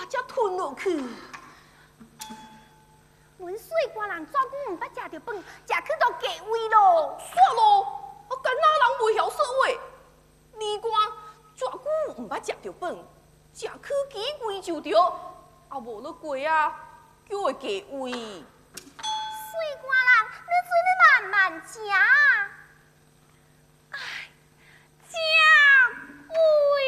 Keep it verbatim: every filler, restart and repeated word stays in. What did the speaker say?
才吞落去。 阮水官人怎久毋捌食着饭，食去都价位咯。 煞咯，我干哪人袂晓说话？李官怎久毋捌食着饭，食去几贵就着，啊无了贵啊，叫会价位。 水官人，你做你慢慢食。哎，价位。